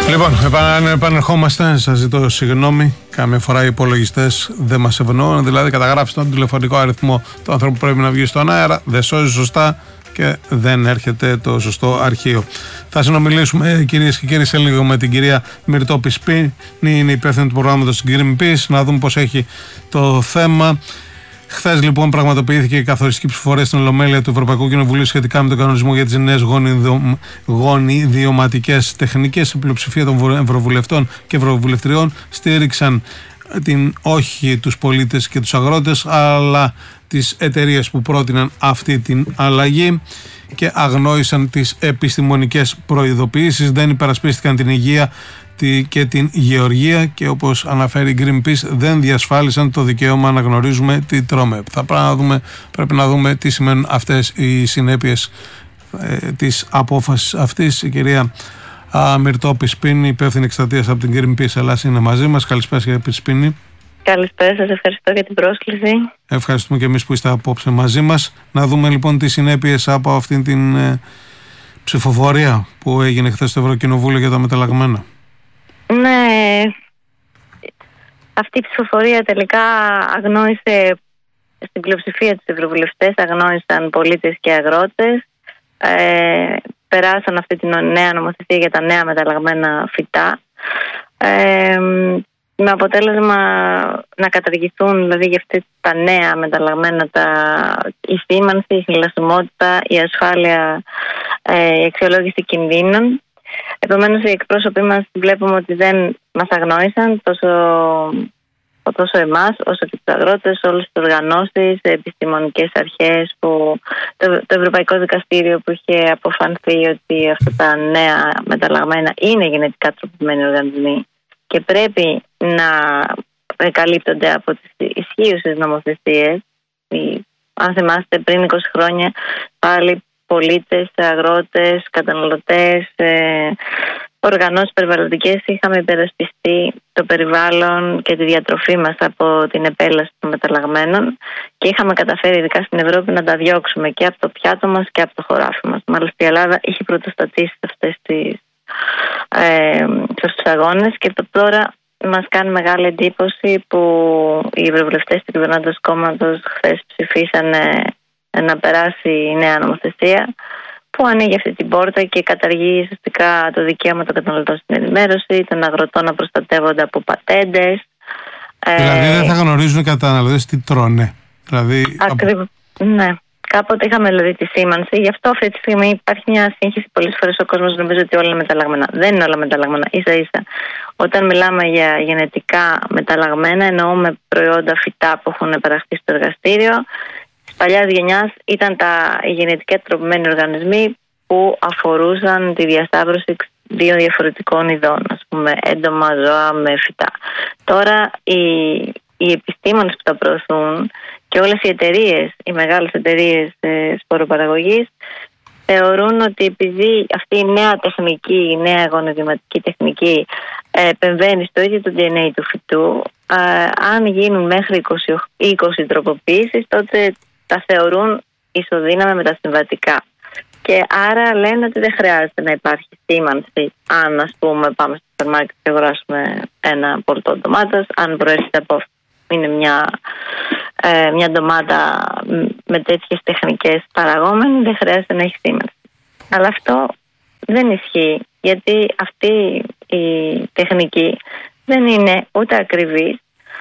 Λοιπόν, επανερχόμαστε. Σας ζητώ συγγνώμη. Κάμια φορά οι υπολογιστές δεν μας ευνοούν. Δηλαδή, καταγράφεις τον τηλεφωνικό αριθμό του ανθρώπου που πρέπει να βγει στον αέρα, δεν σώζει σωστά και δεν έρχεται το σωστό αρχείο. Θα συνομιλήσουμε, κυρίες και κύριοι, σε λίγο με την κυρία Μυρτώ Σπίνη, είναι υπεύθυνη του προγράμματος Greenpeace, να δούμε πώς έχει το θέμα. Χθες λοιπόν πραγματοποιήθηκε η καθοριστική ψηφοφορία στην Ολομέλεια του Ευρωπαϊκού Κοινοβουλίου σχετικά με τον κανονισμό για τις νέες γονιδιωματικές τεχνικές. Η πλειοψηφία των ευρωβουλευτών και ευρωβουλευτριών στήριξαν όχι τους πολίτες και τους αγρότες, αλλά τις εταιρείες που πρότειναν αυτή την αλλαγή και αγνόησαν τις επιστημονικές προειδοποιήσεις, δεν υπερασπίστηκαν την υγεία και την γεωργία και, όπως αναφέρει η Greenpeace, δεν διασφάλισαν το δικαίωμα να γνωρίζουμε τι τρώμε. Πρέπει να δούμε τι σημαίνουν αυτές οι συνέπειες της απόφασης αυτής. Η κυρία Μυρτώ Σπίνη, υπεύθυνη εκστρατείας από την Greenpeace Ελλάς, είναι μαζί μας. Καλησπέρα, κυρία Σπίνη. Καλησπέρα, σας ευχαριστώ για την πρόσκληση. Ευχαριστούμε και εμείς που είστε απόψε μαζί μας. Να δούμε λοιπόν τι συνέπειες από αυτήν την ψηφοφορία που έγινε χθες στο Ευρωκοινοβούλιο για τα μεταλλαγμένα. Ναι, αυτή η ψηφοφορία τελικά αγνόησε, στην πλειοψηφία της ευρωβουλευτές αγνόησαν πολίτες και αγρότες. Περάσαν αυτή την νέα νομοθεσία για τα νέα μεταλλαγμένα φυτά, με αποτέλεσμα να καταργηθούν δηλαδή για αυτά τα νέα μεταλλαγμένα η σήμανση, η χνηλασιμότητα, η ασφάλεια, η αξιολόγηση κινδύνων. Επομένως, οι εκπρόσωποι μας βλέπουμε ότι δεν μας αγνόησαν τόσο εμάς όσο και τους αγρότες, όλες τις οργανώσεις, επιστημονικές αρχές, το Ευρωπαϊκό Δικαστήριο που είχε αποφανθεί ότι αυτά τα νέα μεταλλαγμένα είναι γενετικά τροποποιημένοι οργανισμοί και πρέπει να καλύπτονται από τις ισχύουσες νομοθεσίες. Αν θυμάστε, πριν 20 χρόνια πάλι πολίτες, αγρότες, καταναλωτές, οργανώσεις περιβαλλοντικές είχαμε υπερασπιστεί το περιβάλλον και τη διατροφή μας από την επέλαση των μεταλλαγμένων και είχαμε καταφέρει, ειδικά στην Ευρώπη, να τα διώξουμε και από το πιάτο μας και από το χωράφι μας. Μάλιστα η Ελλάδα είχε πρωτοστατήσει στους αγώνες και τώρα μας κάνει μεγάλη εντύπωση που οι ευρωβουλευτές του κυβερνώντος κόμματος χθες ψηφίσανε να περάσει η νέα νομοθεσία που ανοίγει αυτή την πόρτα και καταργεί ουσιαστικά το δικαίωμα των καταναλωτών στην ενημέρωση, των αγροτών να προστατεύονται από πατέντες. Δηλαδή δεν θα γνωρίζουν οι καταναλωτές τι τρώνε. Ναι. Κάποτε είχαμε δηλαδή τη σήμανση, γι' αυτό αυτή τη στιγμή υπάρχει μια σύγχυση. Πολλές φορές ο κόσμος νομίζει ότι όλα είναι μεταλλαγμένα. Δεν είναι όλα μεταλλαγμένα. Ίσα-ίσα, όταν μιλάμε για γενετικά μεταλλαγμένα, εννοούμε προϊόντα φυτά που έχουν παραχθεί στο εργαστήριο. Της παλιάς γενιάς ήταν οι γενετικά τροποποιημένοι οργανισμοί που αφορούσαν τη διασταύρωση δύο διαφορετικών ειδών, ας πούμε έντομα ζώα με φυτά. Τώρα οι επιστήμονες που τα προωθούν και όλες οι εταιρείες, οι μεγάλες εταιρείες σποροπαραγωγής θεωρούν ότι επειδή αυτή η νέα τεχνική, η νέα γονιδιωματική τεχνική επεμβαίνει στο ίδιο το DNA του φυτού, αν γίνουν μέχρι 20 τροποποιήσεις, τότε τα θεωρούν ισοδύναμα με τα συμβατικά. Και άρα λένε ότι δεν χρειάζεται να υπάρχει σήμανση αν, ας πούμε, πάμε στο σούπερ μάρκετ και αγοράσουμε ένα πολτό ντομάτας, αν προέρχεται από είναι μια ντομάτα με τέτοιες τεχνικές παραγόμενη, δεν χρειάζεται να έχει σήμανση. Αλλά αυτό δεν ισχύει, γιατί αυτή η τεχνική δεν είναι ούτε ακριβής,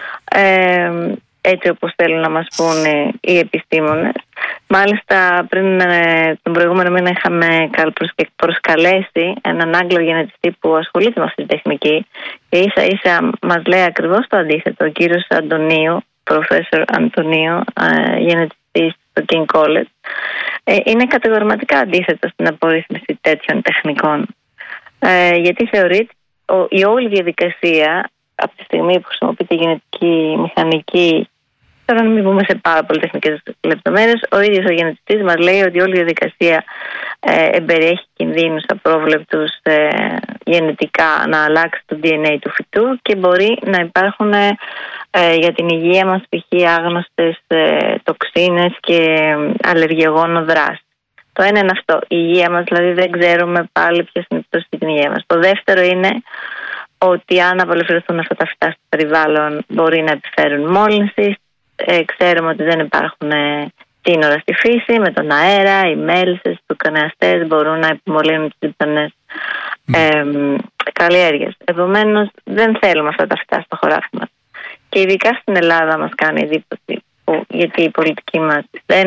έτσι όπως θέλουν να μας πούνε οι επιστήμονες. Μάλιστα πριν τον προηγούμενο μήνα είχαμε προσκαλέσει έναν Άγγλο γενετιστή που ασχολείται με αυτή τη τεχνική και ίσα ίσα μας λέει ακριβώς το αντίθετο. Ο κύριος Αντωνίου, Professor Αντωνίου, γενετιστής στο King College, είναι κατηγορηματικά αντίθετο στην απορρίθμιση τέτοιων τεχνικών, γιατί θεωρεί η όλη διαδικασία από τη στιγμή που χρησιμοποιείται η γενετική μηχανική. Τώρα να μην μπούμε σε πάρα πολύ τεχνικές λεπτομέρειες. Ο ίδιος ο γενετιστής μας λέει ότι όλη η διαδικασία εμπεριέχει κινδύνους απρόβλεπτους γενετικά να αλλάξει το DNA του φυτού και μπορεί να υπάρχουν για την υγεία μας π.χ. άγνωστες τοξίνες και αλλεργιογόνο δράση. Το ένα είναι αυτό, η υγεία μας, δηλαδή δεν ξέρουμε πάλι ποιες είναι οι επιπτώσεις στην υγεία μας. Το δεύτερο είναι ότι αν απελευθερωθούν αυτά τα φυτά στο περιβάλλον μπορεί να επιφέρουν μόλυνση. Ξέρουμε ότι δεν υπάρχουν σύνορα στη φύση, με τον αέρα, οι μέλισσες, οι τουκανεαστές μπορούν να επιμολύνουν τις διπλανές καλλιέργειες. Επομένως δεν θέλουμε αυτά τα φυτά στο χωράφι μας. Και ειδικά στην Ελλάδα μας κάνει εντύπωση, γιατί οι πολιτικοί μας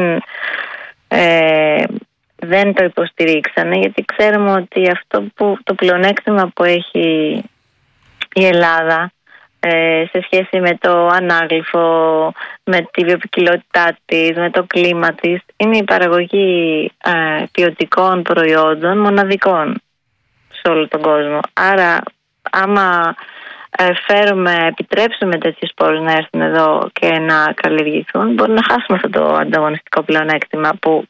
δεν το υποστηρίξανε, γιατί ξέρουμε ότι το πλεονέκτημα που έχει η Ελλάδα σε σχέση με το ανάγλυφο, με τη βιοποικιλότητά της, με το κλίμα της, είναι η παραγωγή ποιοτικών προϊόντων μοναδικών σε όλο τον κόσμο. Άρα άμα επιτρέψουμε τέτοιες σπόρους να έρθουν εδώ και να καλλιεργηθούν, μπορεί να χάσουμε αυτό το ανταγωνιστικό πλεονέκτημα που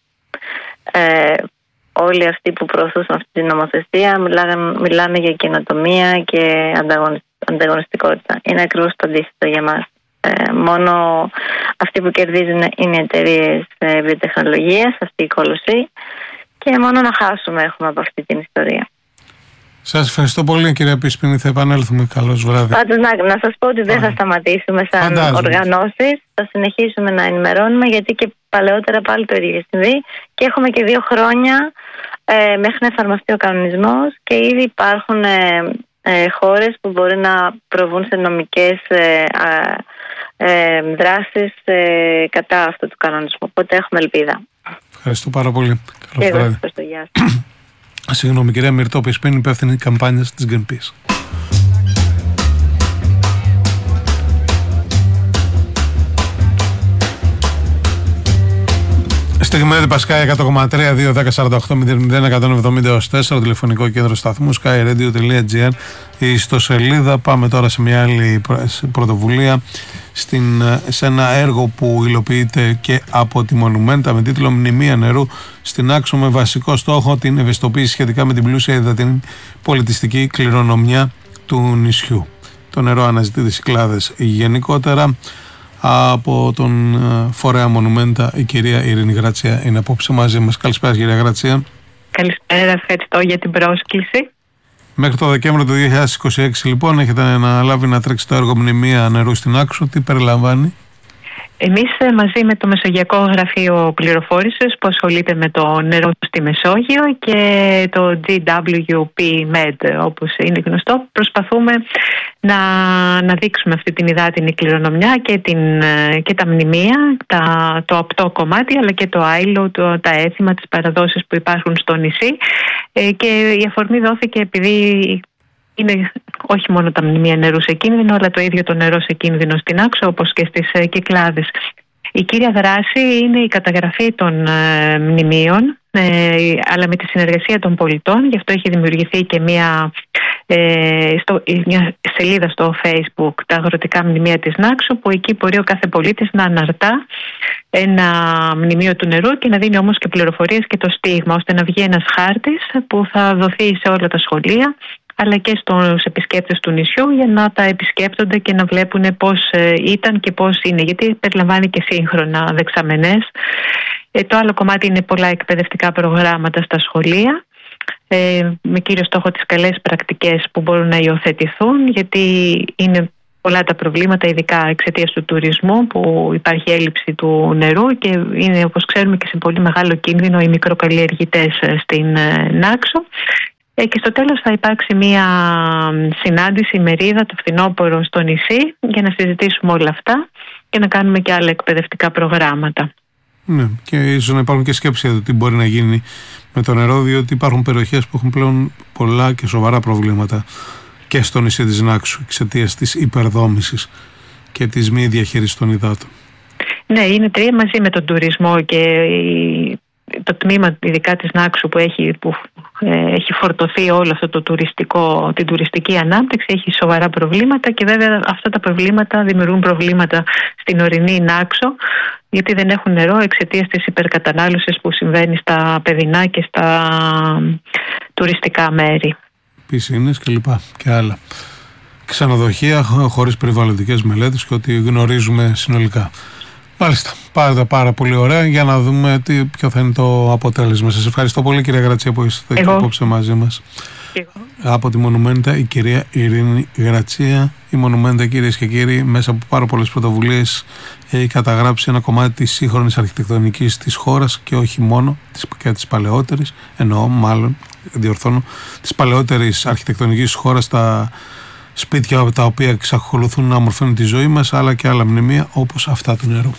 όλοι αυτοί που προωθούσαν αυτή την νομοθεσία μιλάνε για καινοτομία και ανταγωνιστικότητα. Είναι ακριβώς το αντίθετο για μας. Μόνο αυτοί που κερδίζουν είναι οι εταιρείες βιοτεχνολογίας, αυτή η κόλωση, και μόνο να χάσουμε έχουμε από αυτή την ιστορία. Σας ευχαριστώ πολύ, κυρία Πισπίνη. Θα επανέλθουμε. Καλώς βράδυ. Πάντως να σας πω ότι δεν θα σταματήσουμε σαν οργανώσεις. Θα συνεχίσουμε να ενημερώνουμε, γιατί και παλαιότερα πάλι το ίδιο είχε συμβεί και έχουμε και 2 χρόνια μέχρι να εφαρμοστεί ο κανονισμός και ήδη υπάρχουν χώρες που μπορεί να προβούν σε νομικές δράσεις κατά αυτού του κανονισμού. Οπότε έχουμε ελπίδα. Ευχαριστώ πάρα πολύ. Καλώς βράδυ. Ευχαριστώ. Γεια σας. Συγγνώμη, κυρία Μυρτώ Πισπίνη, υπεύθυνη καμπάνιας της Greenpeace. Στιγμιότυπα Πασκάια 100,3, 2, 10, 48, 0, 170, τηλεφωνικό κέντρο σταθμού, skyradio.gr, η ιστοσελίδα. Πάμε τώρα σε μια άλλη πρωτοβουλία, σε ένα έργο που υλοποιείται και από τη Μονουμέντα με τίτλο «Μνημεία νερού στην Άξο», με βασικό στόχο την ευαισθητοποίηση σχετικά με την πλούσια υδατινή πολιτιστική κληρονομιά του νησιού. Το νερό αναζητεί τις Κυκλάδες γενικότερα. Από τον φορέα Μονουμέντα η κυρία Ειρήνη Γρατσία είναι απόψε μαζί μας. Καλησπέρα, κυρία Γρατσία. Καλησπέρα, ευχαριστώ για την πρόσκληση. Μέχρι το Δεκέμβριο του 2026 λοιπόν έχετε αναλάβει να τρέξει το έργο Μνημεία νερού στην Άξο. Τι περιλαμβάνει? Εμείς μαζί με το Μεσογειακό Γραφείο Πληροφόρησης που ασχολείται με το νερό στη Μεσόγειο και το GWP-Med, όπως είναι γνωστό, προσπαθούμε να δείξουμε αυτή την υδάτινη κληρονομιά και τα μνημεία, το απτό κομμάτι, αλλά και το άϊλο, τα έθιμα, τις παραδόσεις που υπάρχουν στο νησί. Και η αφορμή δόθηκε επειδή είναι όχι μόνο τα μνημεία νερού σε κίνδυνο, αλλά το ίδιο το νερό σε κίνδυνο στην Άξο, όπως και στις Κυκλάδες. Η κύρια δράση είναι η καταγραφή των μνημείων, αλλά με τη συνεργασία των πολιτών. Γι' αυτό έχει δημιουργηθεί και μια σελίδα στο Facebook, τα αγροτικά μνημεία της Νάξου, που εκεί μπορεί ο κάθε πολίτης να αναρτά ένα μνημείο του νερού και να δίνει όμως και πληροφορίες και το στίγμα, ώστε να βγει ένας χάρτης που θα δοθεί σε όλα τα σχολεία, αλλά και στους επισκέπτες του νησιού, για να τα επισκέπτονται και να βλέπουν πώς ήταν και πώς είναι, γιατί περιλαμβάνει και σύγχρονα δεξαμενές. Το άλλο κομμάτι είναι πολλά εκπαιδευτικά προγράμματα στα σχολεία, με κύριο στόχο τις καλές πρακτικές που μπορούν να υιοθετηθούν, γιατί είναι πολλά τα προβλήματα, ειδικά εξαιτίας του τουρισμού, που υπάρχει έλλειψη του νερού και είναι, όπως ξέρουμε, και σε πολύ μεγάλο κίνδυνο οι μικροκαλλιεργητές στην Νάξο. Και στο τέλος θα υπάρξει μια συνάντηση, μερίδα, το φθινόπωρο στο νησί, για να συζητήσουμε όλα αυτά και να κάνουμε και άλλα εκπαιδευτικά προγράμματα. Ναι, και ίσως να υπάρχουν και σκέψεις για το τι μπορεί να γίνει με το νερό, διότι υπάρχουν περιοχές που έχουν πλέον πολλά και σοβαρά προβλήματα και στο νησί της Νάξου, εξαιτίας της υπερδόμησης και της μη διαχείρισης των υδάτων. Ναι, είναι τρία μαζί με τον τουρισμό και το τμήμα ειδικά της Νάξου που έχει φορτωθεί όλο αυτό την τουριστική ανάπτυξη, έχει σοβαρά προβλήματα και βέβαια αυτά τα προβλήματα δημιουργούν προβλήματα στην ορεινή Νάξο, γιατί δεν έχουν νερό εξαιτίας της υπερκατανάλωσης που συμβαίνει στα παιδινά και στα τουριστικά μέρη. Πισίνες και λοιπά και άλλα. Ξενοδοχεία χωρίς περιβαλλοντικές μελέτες και ό,τι γνωρίζουμε συνολικά. Μάλιστα. Πάρα πολύ ωραία, για να δούμε ποιο θα είναι το αποτέλεσμα. Σας ευχαριστώ πολύ, κυρία Γρατσία, που είστε εκεί απόψε μαζί μας. Από τη Μονουμέντα, η κυρία Ειρήνη Γρατσία. Η Μονουμέντα, κυρίες και κύριοι, μέσα από πάρα πολλές πρωτοβουλίες έχει καταγράψει ένα κομμάτι της σύγχρονης αρχιτεκτονικής της χώρας και όχι μόνο, και της παλαιότερης, της παλαιότερης αρχιτεκτονικής της χώρας, τα σπίτια τα οποία εξακολουθούν να αμορφώνουν τη ζωή μας, αλλά και άλλα μνημεία όπως αυτά του νερού.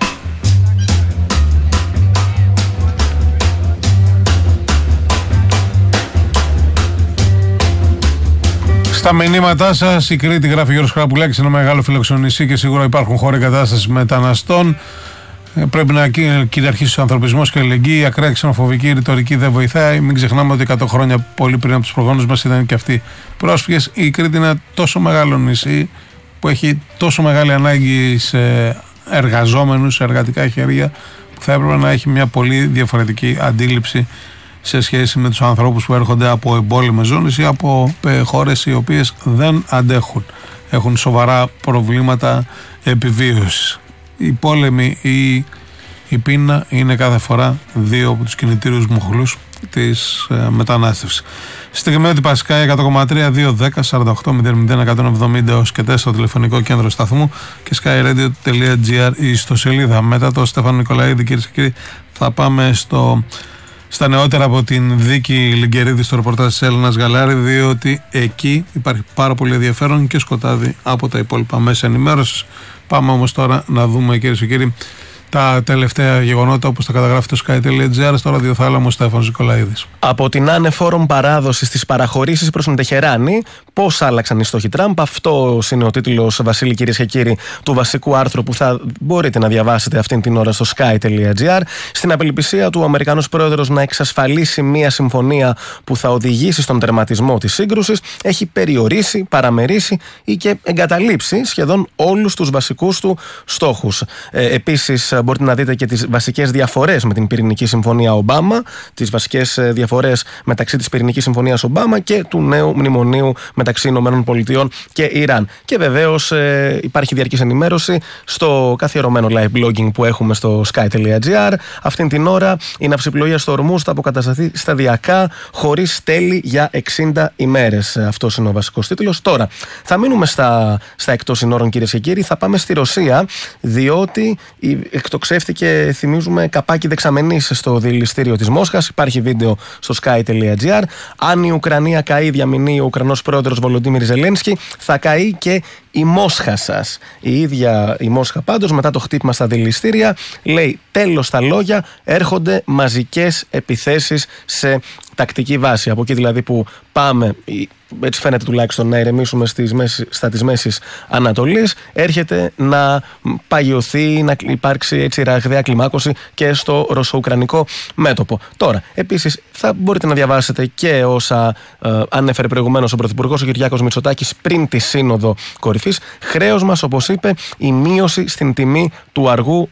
Στα μηνύματά σας, η Κρήτη, γράφει Γιώργος Χαραπουλάκης, ένα μεγάλο φιλοξενησί και σίγουρα υπάρχουν χώροι εγκατάστασης μεταναστών. Πρέπει να κυριαρχήσει ο ανθρωπισμός και η αλληλεγγύη. Η ακραία ξενοφοβική ρητορική δεν βοηθάει. Μην ξεχνάμε ότι 100 χρόνια πολύ πριν από τους προγόνους μας ήταν και αυτοί πρόσφυγες. Η Κρήτη είναι ένα τόσο μεγάλο νησί που έχει τόσο μεγάλη ανάγκη σε εργαζόμενους, σε εργατικά χέρια, που θα έπρεπε να έχει μια πολύ διαφορετική αντίληψη σε σχέση με τους ανθρώπους που έρχονται από εμπόλεμες ζώνες ή από χώρες οι οποίες δεν αντέχουν. Έχουν σοβαρά προβλήματα επιβίωσης. Οι πόλεμοι ή η πείνα είναι κάθε φορά δύο από τους κινητήριους μοχλούς της μετανάστευσης. Στιγμιότυπα Sky 100,3 210 48 00 170 έως και 4 στο τηλεφωνικό κέντρο σταθμού και skyradio.gr η ιστοσελίδα. Μετά το Στέφανο Νικολαίδη, κυρίες και κύριοι, θα πάμε στα νεότερα από την δίκη Λιγκερίδη στο ρεπορτάζ της Έλληνας Γαλάρη, διότι εκεί υπάρχει πάρα πολύ ενδιαφέρον και σκοτάδι από τα υπόλοιπα μέσα ενημέρωσης. Πάμε όμως τώρα να δούμε, κυρίες και κύριοι, τα τελευταία γεγονότα όπως τα καταγράφει το sky.gr στο ραδιοθάλαμο Στέφανος Νικολαίδης. Από την ανεφόρον παράδοση στις παραχωρήσεις προς την Τεχεράνη, πώς άλλαξαν οι στόχοι Τραμπ. Αυτό είναι ο τίτλος, Βασίλη, κυρίες και κύριοι, του βασικού άρθρου που θα μπορείτε να διαβάσετε αυτήν την ώρα στο sky.gr. Στην απελπισία του, ο Αμερικανός πρόεδρος να εξασφαλίσει μια συμφωνία που θα οδηγήσει στον τερματισμό της σύγκρουσης, έχει περιορίσει, παραμερίσει ή και εγκαταλείψει σχεδόν όλους τους βασικούς του στόχους. Επίσης, μπορείτε να δείτε και τις βασικές διαφορές με την πυρηνική συμφωνία Ομπάμα, τις βασικές διαφορές μεταξύ της πυρηνικής συμφωνίας Ομπάμα και του νέου μνημονίου μεταξύ Ηνωμένων Πολιτειών και Ιράν. Και βεβαίως υπάρχει διαρκής ενημέρωση στο καθιερωμένο live blogging που έχουμε στο sky.gr. Αυτήν την ώρα η ναυσιπλοεία στο Ορμούζ θα αποκατασταθεί σταδιακά χωρίς τέλη για 60 ημέρες. Αυτός είναι ο βασικός τίτλος. Τώρα θα μείνουμε στα εκτός συνόρων, κυρίες και κύριοι. Θα πάμε στη Ρωσία, διότι εκτοξεύτηκε, θυμίζουμε, καπάκι δεξαμενής στο δηληστήριο της Μόσχας. Υπάρχει βίντεο στο sky.gr. Αν η Ουκρανία καεί, διαμηνεί ο Ουκρανός πρόεδρος Βολοντίμιρ Ζελένσκι, θα καεί και η Μόσχα σας. Η ίδια η Μόσχα πάντως, μετά το χτύπημα στα δηληστήρια, λέει τέλος στα λόγια, έρχονται μαζικές επιθέσεις σε τακτική βάση. Από εκεί δηλαδή που πάμε, έτσι φαίνεται τουλάχιστον, να ηρεμήσουμε στα της Μέσης Ανατολής, έρχεται να παγιωθεί, να υπάρξει έτσι ραγδαία κλιμάκωση και στο ρωσο-ουκρανικό μέτωπο. Τώρα, επίσης, θα μπορείτε να διαβάσετε και όσα ανέφερε προηγουμένως ο Πρωθυπουργός ο Κυριάκος Μητσοτάκης πριν τη Σύνοδο Κορυφής. Χρέος μας, όπως είπε, η μείωση στην τιμή του αργού.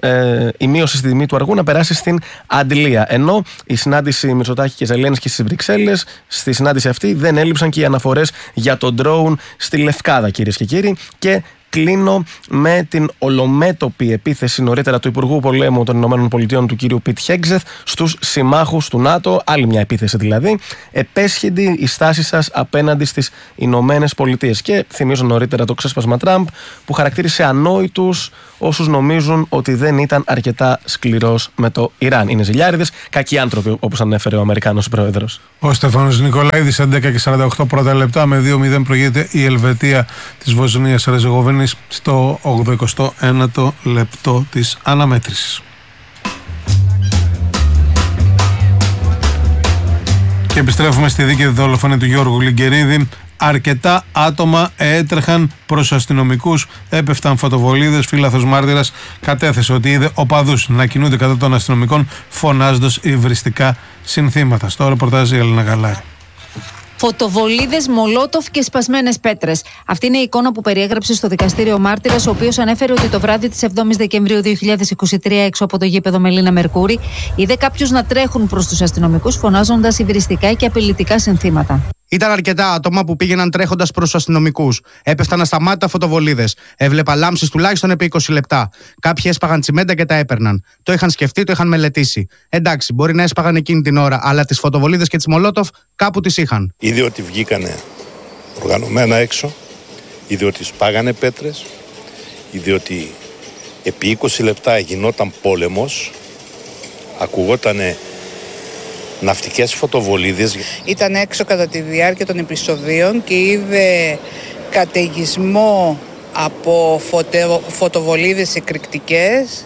Η μείωση στη τιμή του αργού να περάσει στην αντλία. Ενώ η συνάντηση Μητσοτάκη και Ζελένσκι στις Βρυξέλλες, στη συνάντηση αυτή δεν έλειψαν και οι αναφορές για το ντρόουν στη Λευκάδα, κυρίες και κύριοι. Και κλείνω με την ολομέτωπη επίθεση νωρίτερα του Υπουργού Πολέμου των Ηνωμένων Πολιτειών, του κύριου Πιτ Χέγκζεθ, στους συμμάχους του ΝΑΤΟ. Άλλη μια επίθεση δηλαδή. Επέσχυντη η στάση σας απέναντι στις Ηνωμένες Πολιτείες. Και θυμίζω νωρίτερα το ξέσπασμα Τραμπ, που χαρακτήρισε ανόητους όσους νομίζουν ότι δεν ήταν αρκετά σκληρός με το Ιράν. Είναι ζηλιάριδες, κακοί άνθρωποι, όπως ανέφερε ο Αμερικάνος πρόεδρος. Ο Στέφανος Νικολαίδης, 11:48 πρώτα λεπτά, με 2-0 προηγείται η Ελβετία της Βοσνίας Ερζεγοβίνης στο 89ο λεπτό της αναμέτρησης. Και επιστρέφουμε στη δίκαιη δολοφονία του Γιώργου Λιγκερίδη. Αρκετά άτομα έτρεχαν προς αστυνομικούς, έπεφταν φωτοβολίδες. Φύλαθος μάρτυρας κατέθεσε ότι είδε οπαδούς να κινούνται κατά των αστυνομικών, φωνάζοντας υβριστικά συνθήματα. Στο ρεπορτάζ η Έλληνα Γαλάρη. Φωτοβολίδες, μολότοφ και σπασμένες πέτρες. Αυτή είναι η εικόνα που περιέγραψε στο δικαστήριο ο μάρτυρας, ο οποίος ανέφερε ότι το βράδυ της 7ης Δεκεμβρίου 2023, έξω από το γήπεδο Μελίνα Μερκούρη, είδε κάποιους να τρέχουν προς τους αστυνομικούς, φωνάζοντας υβριστικά και απειλητικά συνθήματα. Ήταν αρκετά άτομα που πήγαιναν τρέχοντας προς τους αστυνομικούς. Έπεφταν ασταμάτητα φωτοβολίδες. Έβλεπα λάμψεις τουλάχιστον επί 20 λεπτά. Κάποιοι έσπαγαν τσιμέντα και τα έπαιρναν. Το είχαν σκεφτεί, το είχαν μελετήσει. Εντάξει, μπορεί να έσπαγαν εκείνη την ώρα, αλλά τις φωτοβολίδες και τις Μολότοφ κάπου τις είχαν. Είδε ότι βγήκανε οργανωμένα έξω, είδε ότι σπάγανε πέτρες, είδε ότι επί 20 λεπτά γινόταν πόλεμος, ακουγότανε ναυτικές φωτοβολίδες. Ήταν έξω κατά τη διάρκεια των επεισοδίων και είδε καταιγισμό από φωτοβολίδες εκρηκτικές.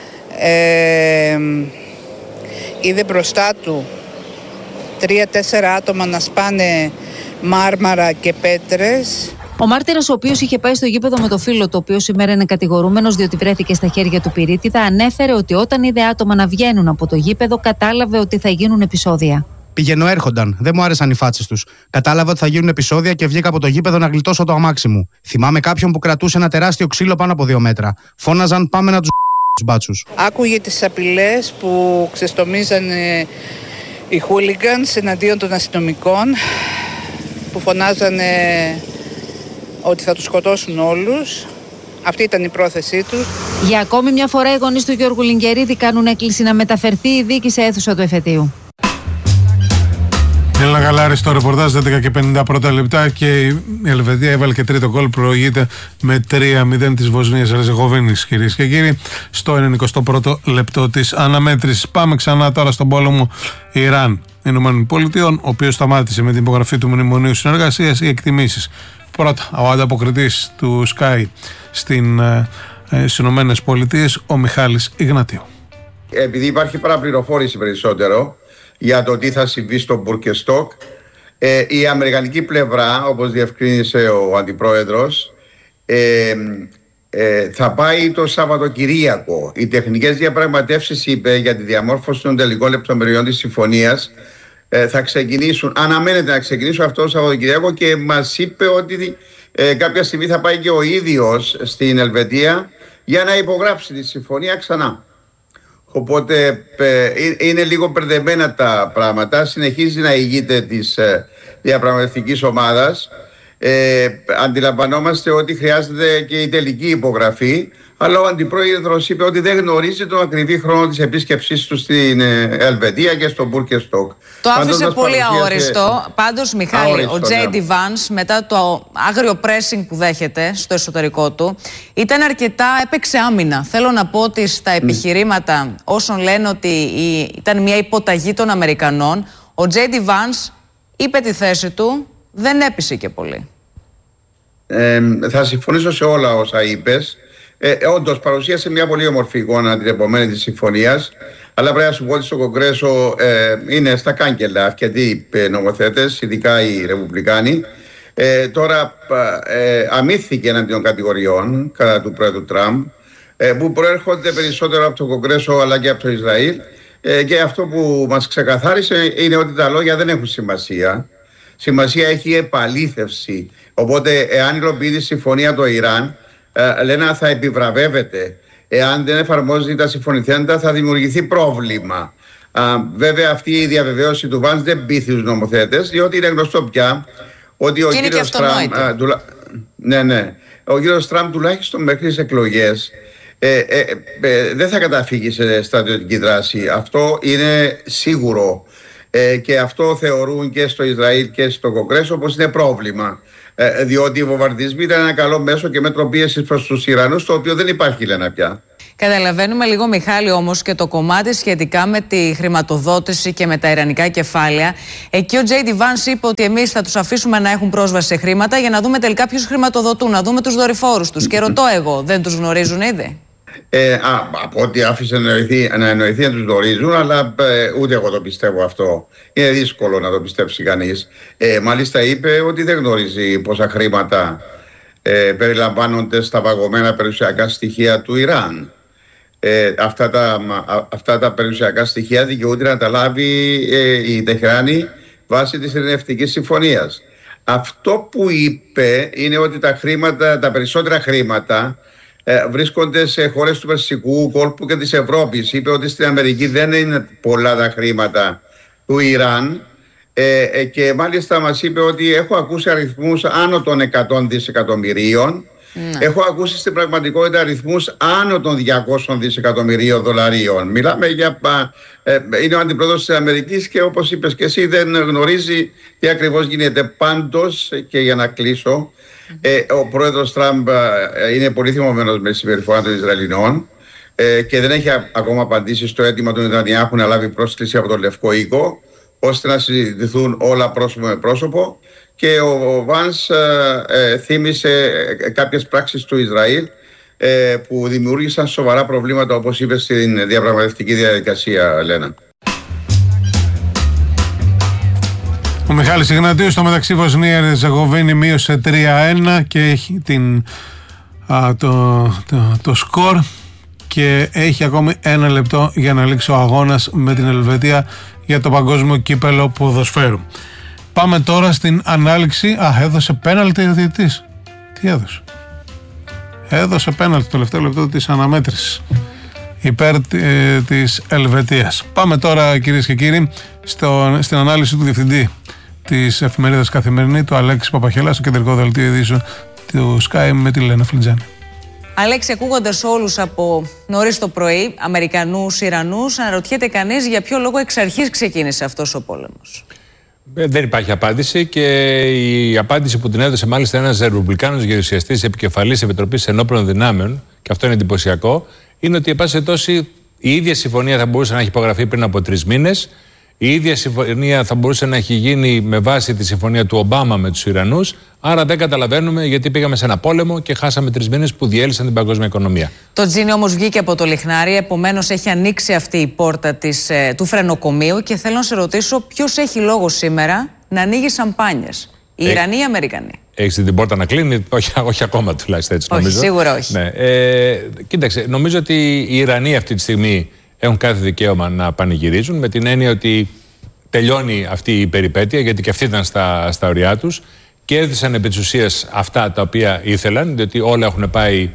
Είδε μπροστά του 3-4 άτομα να σπάνε μάρμαρα και πέτρες. Ο μάρτυρας, ο οποίος είχε πάει στο γήπεδο με το φίλο του, ο οποίος σήμερα είναι κατηγορούμενος διότι βρέθηκε στα χέρια του πυρίτιδα, ανέφερε ότι όταν είδε άτομα να βγαίνουν από το γήπεδο, κατάλαβε ότι θα γίνουν επεισόδια. Πηγαινοέρχονταν, δεν μου άρεσαν οι φάτσες τους. Κατάλαβα ότι θα γίνουν επεισόδια και βγήκα από το γήπεδο να γλιτώσω το αμάξι μου. Θυμάμαι κάποιον που κρατούσε ένα τεράστιο ξύλο πάνω από 2 μέτρα. Φώναζαν πάμε να τους μπάτσους. Άκουγε τις απειλές που ξεστομίζανε οι χούλιγκανς εναντίον των αστυνομικών, που φωνάζανε ότι θα τους σκοτώσουν όλους. Αυτή ήταν η πρόθεσή τους. Για ακόμη μια φορά οι γονείς του Γιώργου Λιγκερίδη κάνουν έκκληση να μεταφερθεί η δίκη σε αίθουσα του εφετείου. Έλα Γαλάρη στο ρεπορτάζ, 11 και 50 πρώτα λεπτά και η Ελβετία έβαλε και τρίτο γκολ, προηγείται με 3-0 της Βοσνίας Ερζεγοβίνης, κυρίες και κύριοι, στο 91ο λεπτό της αναμέτρησης. Πάμε ξανά τώρα στον πόλεμο Ιράν Ηνωμένων Πολιτειών, ο οποίος σταμάτησε με την υπογραφή του Μνημονίου Συνεργασίας. Οι εκτιμήσεις. Πρώτα, ο ανταποκριτής του Sky στις Ηνωμένες Πολιτείες, ο Μιχάλης Ιγνατίου. Επειδή υπάρχει παραπληροφόρηση περισσότερο για το τι θα συμβεί στο Μπουρκεστόκ, η αμερικανική πλευρά, όπως διευκρίνησε ο αντιπρόεδρος, θα πάει το Σαββατοκυριακό. Οι τεχνικές διαπραγματεύσεις, είπε, για τη διαμόρφωση των τελικών λεπτομεριών της συμφωνίας θα ξεκινήσουν, αναμένεται να ξεκινήσουν αυτό το Σαββατοκυριακό, και μας είπε ότι κάποια στιγμή θα πάει και ο ίδιος στην Ελβετία για να υπογράψει τη συμφωνία ξανά. Οπότε είναι λίγο μπερδεμένα τα πράγματα. Συνεχίζει να ηγείται της διαπραγματευτικής ομάδας. Αντιλαμβανόμαστε ότι χρειάζεται και η τελική υπογραφή, αλλά ο αντιπρόεδρος είπε ότι δεν γνωρίζει τον ακριβή χρόνο της επίσκεψής του στην Ελβετία και στο Μπουρκεστόκ. Το άφησε πολύ αόριστο. Πάντως, Μιχάλη, ο J.D. Vance, μετά το άγριο pressing που δέχεται στο εσωτερικό του, ήταν αρκετά, έπαιξε άμυνα. Θέλω να πω ότι στα επιχειρήματα όσων λένε ότι ήταν μια υποταγή των Αμερικανών, ο J.D. Vance είπε τη θέση του, δεν έπεισε και πολύ. Θα συμφωνήσω σε όλα όσα είπες. Όντως παρουσίασε μια πολύ όμορφη εικόνα την επομένη της συμφωνίας, αλλά πρέπει να σου πω ότι στο Κογκρέσο είναι στα κάγκελα αρκετοί νομοθέτες, ειδικά οι Ρεπουμπλικάνοι. Τώρα αμύθηκε εναντίον κατηγοριών κατά του πρόεδρου Τραμπ, που προέρχονται περισσότερο από το Κογκρέσο αλλά και από το Ισραήλ, και αυτό που μας ξεκαθάρισε είναι ότι τα λόγια δεν έχουν σημασία. Σημασία έχει η επαλήθευση. Οπότε, εάν υλοποιεί τη συμφωνία το Ιράν, λένε θα επιβραβεύεται. Εάν δεν εφαρμόζει τα συμφωνηθέντα, θα δημιουργηθεί πρόβλημα. Βέβαια, αυτή η διαβεβαίωση του Βάνς δεν πείθει τους νομοθέτες, διότι είναι γνωστό πια ότι ο κύριος Τραμπ. Ο κύριος Τραμπ, τουλάχιστον μέχρι τις εκλογές, δεν θα καταφύγει σε στρατιωτική δράση. Αυτό είναι σίγουρο. Και αυτό θεωρούν και στο Ισραήλ και στο Κογκρέσο πως είναι πρόβλημα. Διότι οι βομβαρδισμοί ήταν ένα καλό μέσο και μέτρο πίεσης προς τους Ιρανούς, το οποίο δεν υπάρχει, λένε πια. Καταλαβαίνουμε λίγο, Μιχάλη, όμως και το κομμάτι σχετικά με τη χρηματοδότηση και με τα ιρανικά κεφάλαια. Εκεί ο J.D. Vance είπε ότι εμείς θα τους αφήσουμε να έχουν πρόσβαση σε χρήματα για να δούμε τελικά ποιους χρηματοδοτούν, να δούμε τους δορυφόρους τους. Και ρωτώ εγώ, δεν τους γνωρίζουν ήδη? Από ό,τι άφησε να εννοηθεί να τους γνωρίζουν, αλλά ούτε εγώ το πιστεύω αυτό. Είναι δύσκολο να το πιστέψει κανείς. Μάλιστα είπε ότι δεν γνωρίζει πόσα χρήματα περιλαμβάνονται στα παγωμένα περιουσιακά στοιχεία του Ιράν. Αυτά τα περιουσιακά στοιχεία δικαιούται να τα λάβει η Τεχράνη βάσει της ειρηνευτικής συμφωνίας. Αυτό που είπε είναι ότι τα περισσότερα χρήματα βρίσκονται σε χώρες του Περσικού κόλπου και της Ευρώπης. Είπε ότι στην Αμερική δεν είναι πολλά τα χρήματα του Ιράν, Και μάλιστα μας είπε ότι έχω ακούσει αριθμούς άνω των 100 δισεκατομμυρίων. Έχω ακούσει στην πραγματικότητα αριθμούς άνω των 200 δισεκατομμυρίων δολαρίων. Μιλάμε για... είναι ο αντιπρόεδρος της Αμερικής και όπως είπες και εσύ δεν γνωρίζει τι ακριβώς γίνεται. Πάντως, και για να κλείσω, ο πρόεδρος Τραμπ είναι πολύ θυμωμένος με τη συμπεριφορά των Ισραηλινών και δεν έχει ακόμα απαντήσει στο αίτημα του Νετανιάχου να λάβει πρόσκληση από τον Λευκό Οίκο, ώστε να συζητηθούν όλα πρόσωπο με πρόσωπο. Και ο Βάνς θύμισε κάποιες πράξεις του Ισραήλ που δημιούργησαν σοβαρά προβλήματα, όπως είπε, στην διαπραγματευτική διαδικασία, Λένα. Ο Μιχάλης Ιγνατίος, στο μεταξύ Βοσνία Ερζεγοβίνη μείωσε 3-1 και έχει το σκορ και έχει ακόμη 1 λεπτό για να λήξει ο αγώνας με την Ελβετία για το παγκόσμιο κύπελο ποδοσφαίρου. Πάμε τώρα στην ανάληξη. Έδωσε πέναλτι ο διαιτητής. Τι έδωσε? Έδωσε πέναλτι το τελευταίο λεπτό της αναμέτρησης υπέρ της Ελβετίας. Πάμε τώρα, κυρίες και κύριοι, στην ανάλυση του διευθυντή της εφημερίδας Καθημερινή, του Αλέξη Παπαχελά, στο κεντρικό δελτίο ειδήσεων του Sky, με τη Λένα Φλιτζάνη. Αλέξη, ακούγοντας όλους από νωρίς το πρωί, Αμερικανούς, Ιρανούς, αναρωτιέται κανείς για ποιο λόγο εξ αρχής ξεκίνησε αυτός ο πόλεμος. Δεν υπάρχει απάντηση και η απάντηση που την έδωσε μάλιστα ένας Ρεπουμπλικάνος γερουσιαστής επικεφαλής Επιτροπής Ενόπλων Δυνάμεων, και αυτό είναι εντυπωσιακό, είναι ότι, εν πάση περιπτώσει, η ίδια συμφωνία θα μπορούσε να έχει υπογραφεί πριν από 3 μήνες. Η ίδια συμφωνία θα μπορούσε να έχει γίνει με βάση τη συμφωνία του Ομπάμα με τους Ιρανούς. Άρα δεν καταλαβαίνουμε γιατί πήγαμε σε ένα πόλεμο και χάσαμε 3 μήνες που διέλυσαν την παγκόσμια οικονομία. Το τζίνι όμως βγήκε από το λιχνάρι, επομένως έχει ανοίξει αυτή η πόρτα του φρενοκομείου και θέλω να σε ρωτήσω ποιος έχει λόγο σήμερα να ανοίγει σαμπάνιες, οι Ιρανοί ή οι Αμερικανοί? Έχεις την πόρτα να κλείνει? Όχι ακόμα, τουλάχιστον έτσι νομίζω. Όχι, σίγουρα όχι. Ναι. Κοίταξε, νομίζω ότι οι Ιρανοί αυτή τη στιγμή έχουν κάθε δικαίωμα να πανηγυρίζουν, με την έννοια ότι τελειώνει αυτή η περιπέτεια, γιατί και αυτοί ήταν στα ωριά τους και έδωσαν επί της ουσίας αυτά τα οποία ήθελαν, διότι όλα έχουν πάει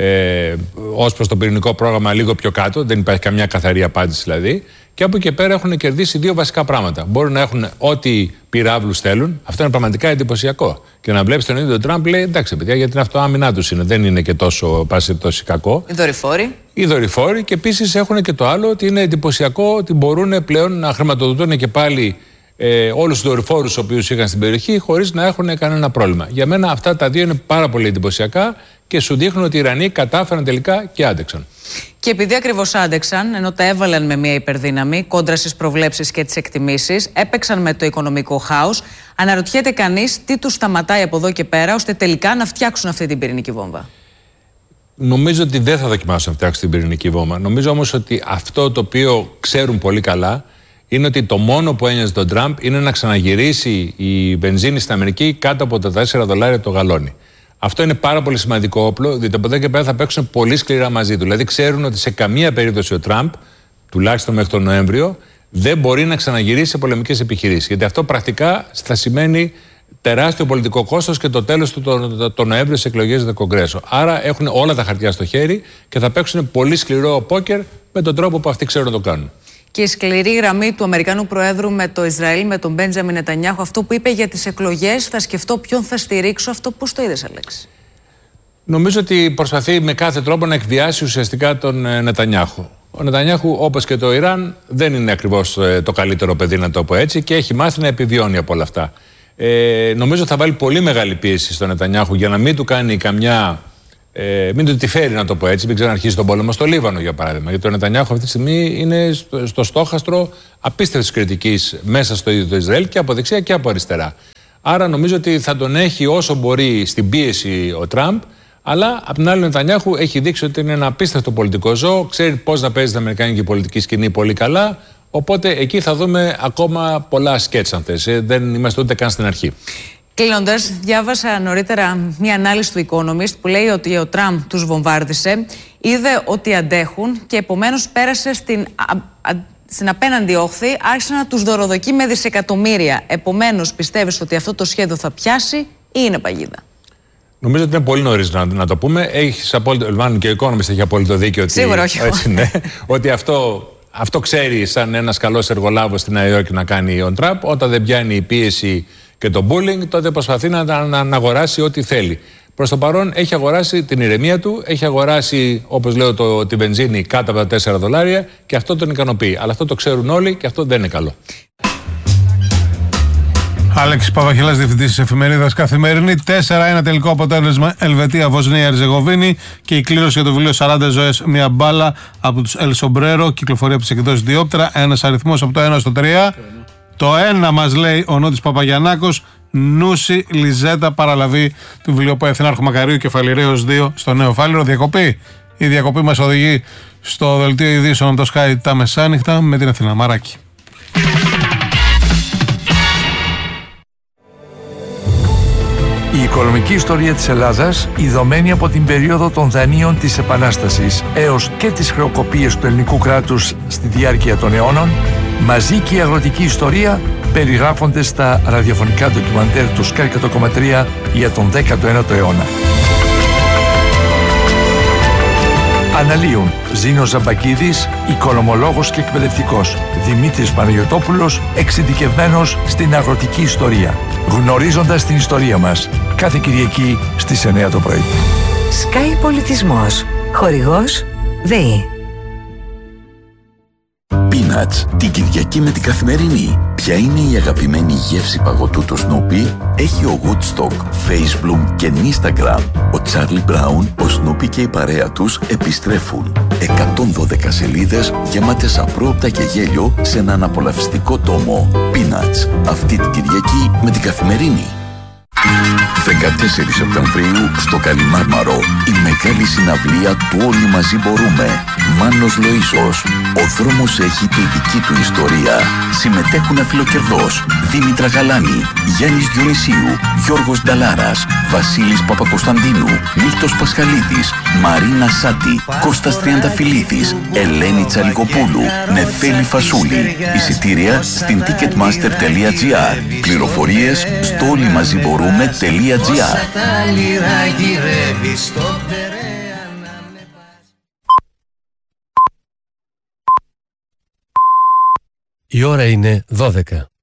ως προς το πυρηνικό πρόγραμμα λίγο πιο κάτω, δεν υπάρχει καμιά καθαρή απάντηση δηλαδή, και από εκεί και πέρα έχουν κερδίσει 2 βασικά πράγματα. Μπορούν να έχουν ό,τι πυράβλους θέλουν, αυτό είναι πραγματικά εντυπωσιακό. Και να βλέπεις τον ίδιο τον Τραμπ, λέει εντάξει παιδιά, γιατί την αυτοάμυνά τους είναι, δεν είναι και τόσο κακό. Οι δορυφόροι, και επίσης έχουν και το άλλο, ότι είναι εντυπωσιακό ότι μπορούν πλέον να χρηματοδοτούν και πάλι όλους τους δορυφόρους οι οποίους είχαν στην περιοχή χωρίς να έχουν κανένα πρόβλημα. Για μένα αυτά τα 2 είναι πάρα πολύ εντυπωσιακά και σου δείχνουν ότι οι Ιρανοί κατάφεραν τελικά και άντεξαν. Και επειδή ακριβώς άντεξαν, ενώ τα έβαλαν με μια υπερδύναμη κόντρα στις προβλέψεις και τις εκτιμήσεις, έπαιξαν με το οικονομικό χάος, αναρωτιέται κανείς τι τους σταματάει από εδώ και πέρα ώστε τελικά να φτιάξουν αυτή την πυρηνική βόμβα. Νομίζω ότι δεν θα δοκιμάσουν να φτιάξουν την πυρηνική βόμβα. Νομίζω όμως ότι αυτό το οποίο ξέρουν πολύ καλά είναι ότι το μόνο που ένοιαζε τον Τραμπ είναι να ξαναγυρίσει η βενζίνη στην Αμερική κάτω από τα $4 το γαλόνι. Αυτό είναι πάρα πολύ σημαντικό όπλο, διότι από εδώ και πέρα θα παίξουν πολύ σκληρά μαζί του. Δηλαδή, ξέρουν ότι σε καμία περίπτωση ο Τραμπ, τουλάχιστον μέχρι τον Νοέμβριο, δεν μπορεί να ξαναγυρίσει σε πολεμικές επιχειρήσεις. Γιατί αυτό πρακτικά θα σημαίνει τεράστιο πολιτικό κόστος και το τέλος του το Νοέμβριο στις εκλογές του Κογκρέσο. Άρα έχουν όλα τα χαρτιά στο χέρι και θα παίξουν πολύ σκληρό πόκερ με τον τρόπο που αυτοί ξέρουν να το κάνουν. Και η σκληρή γραμμή του Αμερικανού Προέδρου με το Ισραήλ, με τον Μπέντζαμιν Νετανιάχου, αυτό που είπε για τις εκλογές, θα σκεφτώ ποιον θα στηρίξω, αυτό πώς το είδες, Αλέξη? Νομίζω ότι προσπαθεί με κάθε τρόπο να εκβιάσει ουσιαστικά τον Νετανιάχου. Ο Νετανιάχου, όπως και το Ιράν, δεν είναι ακριβώς το καλύτερο παιδί, να το πω έτσι, και έχει μάθει να επιβιώνει από όλα αυτά. Νομίζω θα βάλει πολύ μεγάλη πίεση στον Νετανιάχου για να μην του κάνει καμιά. Μην του τη φέρει, να το πω έτσι, μην ξαναρχίσει τον πόλεμο στο Λίβανο, για παράδειγμα. Γιατί ο Νετανιάχου αυτή τη στιγμή είναι στο στόχαστρο απίστευτης κριτικής μέσα στο ίδιο το Ισραήλ και από δεξιά και από αριστερά. Άρα νομίζω ότι θα τον έχει όσο μπορεί στην πίεση ο Τραμπ, αλλά απ' την άλλη ο Νετανιάχου έχει δείξει ότι είναι ένα απίστευτο πολιτικό ζώο, ξέρει πώς να παίζει την αμερικάνικη πολιτική σκηνή πολύ καλά. Οπότε εκεί θα δούμε ακόμα πολλά σκέτς, αν θες. Δεν είμαστε ούτε καν στην αρχή. Κλείνοντας, διάβασα νωρίτερα μια ανάλυση του Economist που λέει ότι ο Τραμπ τους βομβάρδισε, είδε ότι αντέχουν και επομένως πέρασε στην απέναντι όχθη, άρχισε να τους δωροδοκεί με δισεκατομμύρια. Επομένως, πιστεύεις ότι αυτό το σχέδιο θα πιάσει ή είναι παγίδα? Νομίζω ότι είναι πολύ νωρίς να το πούμε. Έχεις απόλυτο, μάλλον και ο Economist έχει απόλυτο δίκιο ότι, σίγουρα όχι. Έτσι, ναι, ότι αυτό Αυτό ξέρει σαν ένας καλός εργολάβος στη Νέα Υόρκη να κάνει ο Τραμπ. Όταν δεν πιάνει η πίεση και το bullying, τότε προσπαθεί να αγοράσει ό,τι θέλει. Προς το παρόν έχει αγοράσει την ηρεμία του, έχει αγοράσει, όπως λέω, τη βενζίνη κάτω από τα $4 και αυτό τον ικανοποιεί. Αλλά αυτό το ξέρουν όλοι και αυτό δεν είναι καλό. Άλεξης Παπαχελάς, διευθυντής της εφημερίδας Καθημερινή. 4-1 τελικό αποτέλεσμα Ελβετία-Βοσνία-Ερζεγοβίνη και η κλήρωση για το βιβλίο 40 ζωές, μια μπάλα από τους El Sombrero, κυκλοφορία από τις εκδόσεις Διόπτρα. Ένας αριθμός από το 1 στο 3. Το 1 μας λέει ο Νότης Παπαγιαννάκος. Νούση Λιζέτα, παραλαβή του βιβλιοπόη Εθνάρχου Μακαρίου, κεφαλιραίος 2 στο Νέο Φάληρο. Διακοπή. Η διακοπή μας οδηγεί στο δελτίο ειδήσεων από το Sky τα μεσάνυχτα με την Αθηνά Μαράκη. Η οικονομική ιστορία της Ελλάδας, ειδωμένη από την περίοδο των δανείων της Επανάστασης έως και τις χρεοκοπίες του ελληνικού κράτους στη διάρκεια των αιώνων, μαζί και η αγροτική ιστορία περιγράφονται στα ραδιοφωνικά ντοκιμαντέρ του Sky 100,3 για τον 19ο αιώνα. Αναλύουν Ζήνος Ζαμπακίδης, οικονομολόγος και εκπαιδευτικός, Δημήτρης Παναγιωτόπουλος, εξειδικευμένος στην αγροτική ιστορία. Γνωρίζοντας την ιστορία μας, κάθε Κυριακή στις 9 το πρωί. Sky Πολιτισμός. Χορηγός ΔΕΗ. Peanuts, την Κυριακή με την Καθημερινή. Ποια είναι η αγαπημένη γεύση παγωτού του Snoopy? Έχει ο Woodstock, Facebook και Instagram. Ο Charlie Brown, ο Snoopy και η παρέα τους επιστρέφουν. 112 σελίδες γεμάτες απρόοπτα και γέλιο σε έναν απολαυστικό τόμο. Peanuts, αυτή την Κυριακή με την Καθημερινή. 14 Σεπτεμβρίου στο Καλιμάρμαρο, η μεγάλη συναυλία του Όλοι Μαζί Μπορούμε. Μάνος Λοΐσος. Ο δρόμος έχει τη δική του ιστορία. Συμμετέχουν αφιλοκερδός Δήμητρα Γαλάνη, Γιάννης Διονυσίου, Γιώργος Νταλάρας, Βασίλης Παπακοσταντίνου, Μίλτος Πασχαλίδης, Μαρίνα Σάτι, Κώστας Τριανταφυλλίδης, Ελένη Τσαλικοπούλου, Νεφέλη Φασούλη. Εισιτήρια στην ticketmaster.gr. Πληροφορίες στο όλοιμαζιμπορούμε.gr. Η ώρα είναι 12.